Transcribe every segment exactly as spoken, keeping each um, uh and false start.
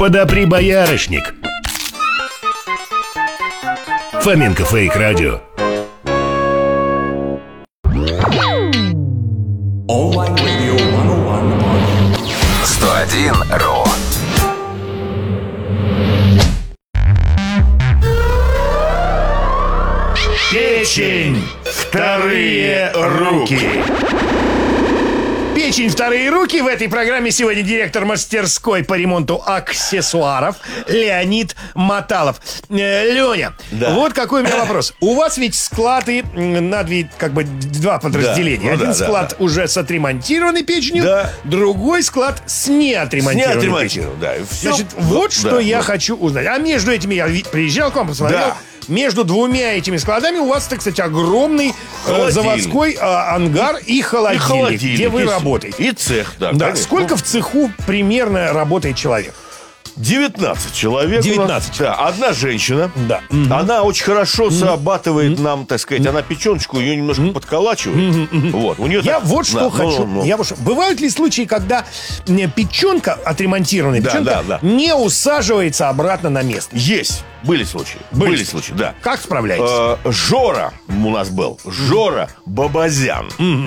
Подопри боярышник. Фоменко Фейк Радио. сто один РУ. Печень. Вторые руки. Печень, вторые руки. В этой программе сегодня директор мастерской по ремонту аксессуаров Леонид Маталов. Э, Леня, да. Вот какой у меня вопрос. У вас ведь склады на две, как бы два подразделения. Да, ну Один да, склад да, да. уже с отремонтированной печенью, да. другой склад с неотремонтированной печенью. Да, Значит, все, вот да, что да, я да. хочу узнать. А между этими я приезжал к вам, посмотрел. Да. Между двумя этими складами у вас, кстати, огромный э, заводской э, ангар и холодильник, и холодильник, где вы и работаете. И цех, да. да. Сколько в цеху примерно работает человек? девятнадцать человек. девятнадцать. Да, одна женщина. Да. Она очень хорошо срабатывает нам, так сказать, она печеночку ее немножко подколачивает. Вот. У нее я так... вот что да, хочу. ну, ну. Я вот что... Бывают ли случаи, когда печенка, отремонтированная да, печенка, да, да. не усаживается обратно на место? Есть. Были случаи. Были, Были случаи, да. Как справляетесь? Э, Жора у нас был. Жора Бабазян. Mm-hmm.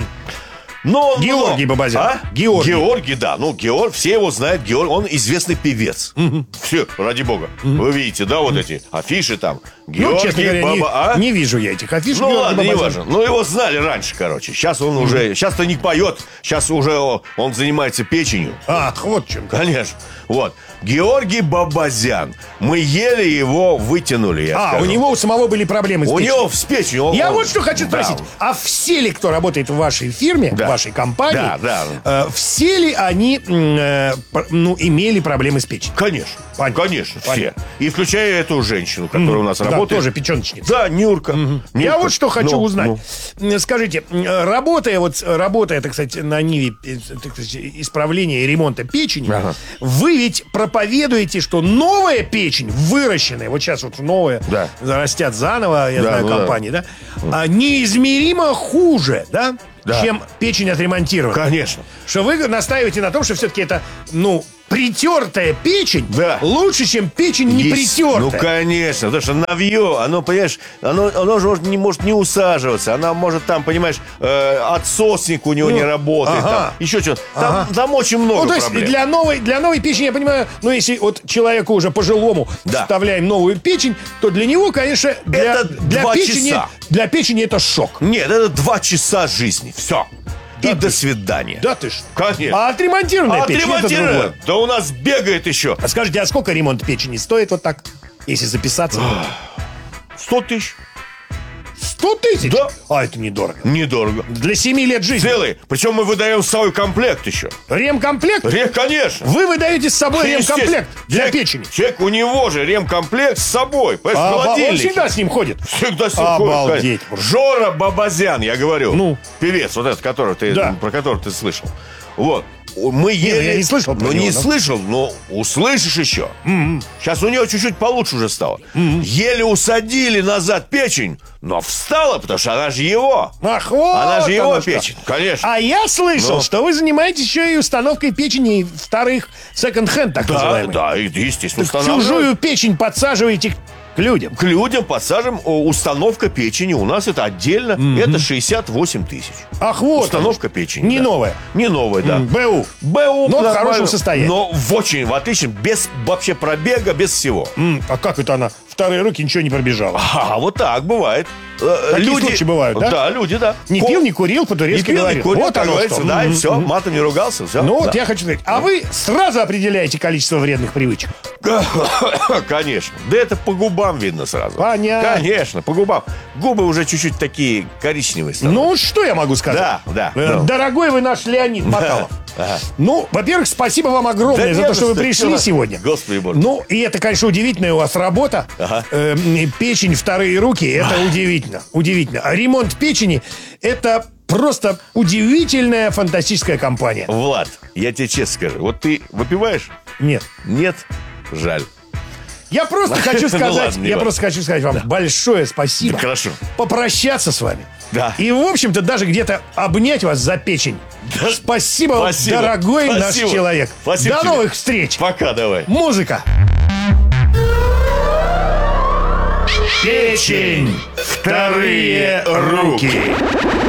Но, Георгий но... Бабазян. А? Георгий. Георгий, да. Ну, Георг, все его знают. Георг, он известный певец. Mm-hmm. Все, ради бога. Mm-hmm. Вы видите, да, вот mm-hmm. эти афиши там. Георгий, ну, честно говоря, Баба... не, а? не вижу я этих афиш. Ну, Георгий ладно, Бабазян. не важно. Ну, его знали раньше, короче. Сейчас он mm-hmm. уже... Сейчас-то не поет. Сейчас уже он занимается печенью. Ах, вот чем. Конечно. Вот. Георгий Бабазян. Мы еле его вытянули, я А, скажу. у него у самого были проблемы с У печенью. него с печенью. Я он... вот что хочу спросить. Да. А все ли, кто работает в вашей фирме, да. в вашей компании, да, да. Э, все ли они э, ну, имели проблемы с печенью? Конечно. Понятно. Конечно, Понятно. все. И включая эту женщину, которая mm-hmm. у нас да, работает. тоже печеночница. Да, Нюрка. Mm-hmm. Нюрка. Я вот что хочу ну, узнать. Ну. Скажите, работая, вот, работая, так сказать, на ниве так сказать, исправления и ремонта печени, ага. вы ведь проповедуете, что новая печень, выращенная, вот сейчас вот новая, да. растят заново, я да, знаю, ну компании, да, да неизмеримо хуже, да? Да. чем печень отремонтированная. Конечно. Что вы настаиваете на том, что все-таки это, ну, притертая печень да. лучше, чем печень не притертая. Ну, конечно, потому что навье, оно, понимаешь, оно, оно же не может не усаживаться. Она может там, понимаешь, э, отсосник у него ну, не работает. Ага. Там, еще что-то. Там, ага. там очень много ну, то есть проблем. Для новой, для новой печени, я понимаю, ну, если вот человеку уже пожилому да. вставляем новую печень, то для него, конечно, для, это для, печени, часа. для печени это шок. Нет, это два часа жизни. Все. Да и ты до свидания. Да ты ж. Конечно. А отремонтированная а печень отремонтированная? это другое. Да у нас бегает еще. А скажите, а сколько ремонт печени стоит вот так, если записаться? Сто тысяч. Сто тысяч? Да. А это недорого. Недорого. Для семи лет жизни. Целый. Причем мы выдаем свой комплект еще. Ремкомплект? Рем, конечно. Вы выдаете с собой ремкомплект для человек, печени? Человек, у него же ремкомплект с собой. А, он всегда с ним ходит? Всегда с ним Обалдеть. ходит. Жора Бабазян, я говорю. Ну? Певец, вот этот, который ты, да. про который ты слышал. Вот. Мы еле... Не, я не слышал про Ну, него, не да? слышал, но услышишь еще. Mm-hmm. Сейчас у него чуть-чуть получше уже стало. Mm-hmm. Еле усадили назад печень, но встала, потому что она же его. Ах, вот она же его что. печень, конечно. А я слышал, но... что вы занимаетесь еще и установкой печени вторых секонд-хенд, так да, называемых. Да, естественно. Чужую печень подсаживаете к людям. К людям подсажим. Установка печени у нас это отдельно. Mm-hmm. Это шестьдесят восемь тысяч. Ах, вот. Установка печени. Не да. новая. Не новая, да. Mm, БУ. БУ. Но в хорошем состоянии. Но в очень, в отличном, без вообще пробега, без всего. Mm, а как это она? Вторые руки ничего не пробежала. А, вот так бывает. Такие люди, случаи бывают, да? Да, люди, да. Не Ко... пил, не курил, по-турецки не пил, говорит. Не курил, вот так оно говорится, что. да, Mm-hmm. и все, матом не ругался, все. Ну, да. вот я хочу сказать, а вы сразу определяете количество вредных привычек? Конечно. Да это по губам видно сразу. Понятно. Конечно, по губам. Губы уже чуть-чуть такие коричневые становятся. Ну, что я могу сказать? Да, да. Э, дорогой вы наш Леонид Маталов. Ага. Ну, во-первых, спасибо вам огромное да за то, что вы пришли что? сегодня. Господи боже. Ну, и это, конечно, удивительная у вас работа. Ага. Э, печень, вторые руки, это удивительно. Удивительно. А ремонт печени, это просто удивительная, фантастическая компания. Влад, я тебе честно скажу, вот ты выпиваешь? Нет. Нет? Жаль. Я просто хочу сказать, ладно, не я важно. просто хочу сказать вам большое спасибо. Да, хорошо. Попрощаться с вами. Да. И, в общем-то, даже где-то обнять вас за печень. Да. Спасибо, вам, Спасибо. дорогой Спасибо. наш человек. Спасибо До тебе. новых встреч. Пока, давай. Музыка. Печень. Вторые руки.